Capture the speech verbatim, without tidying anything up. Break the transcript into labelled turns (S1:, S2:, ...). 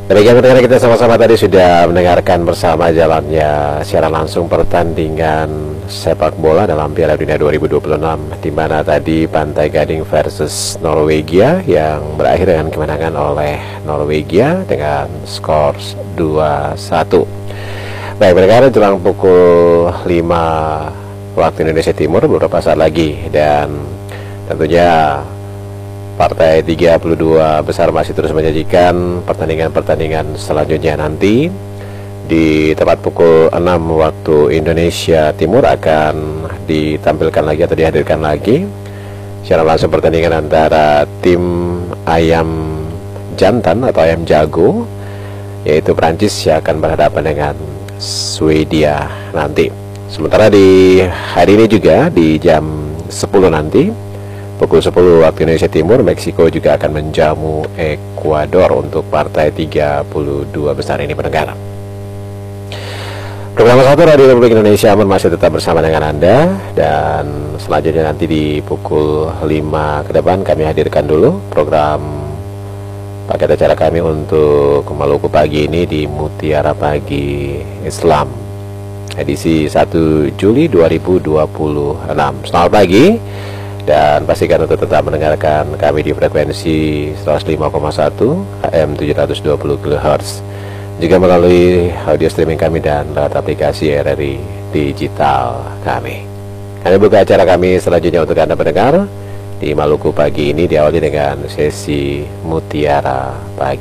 S1: Demikian pendengar, kita sama-sama tadi sudah mendengarkan bersama jalannya siaran langsung pertandingan sepak bola dalam Piala Dunia dua ribu dua puluh enam, di mana tadi Pantai Gading versus Norwegia yang berakhir dengan kemenangan oleh Norwegia dengan skor dua satu. Baik pendengar, jelang pukul lima waktu Indonesia Timur beberapa saat lagi, dan tentunya Partai tiga puluh dua besar masih terus menyajikan pertandingan-pertandingan selanjutnya. Nanti di tepat pukul enam waktu Indonesia Timur akan ditampilkan lagi atau dihadirkan lagi secara langsung pertandingan antara tim ayam jantan atau ayam jago, yaitu Prancis yang akan berhadapan dengan Swedia nanti. Sementara di hari ini juga di jam sepuluh nanti pukul sepuluh waktu Indonesia Timur, Meksiko juga akan menjamu Ekuador untuk partai tiga puluh dua besar ini pendengar. Program satu Radio Republik Indonesia masih tetap bersama dengan Anda, dan selanjutnya nanti di pukul lima ke depan kami hadirkan dulu program paket acara kami untuk Maluku Pagi ini di Mutiara Pagi Islam edisi satu Juli dua ribu dua puluh enam. Selamat pagi, dan pastikan untuk tetap mendengarkan kami di frekuensi seratus lima koma satu A M tujuh ratus dua puluh kilohertz, juga melalui audio streaming kami dan lewat aplikasi R R I digital kami. Kami buka acara kami selanjutnya untuk Anda pendengar di Maluku Pagi ini diawali dengan sesi Mutiara Pagi.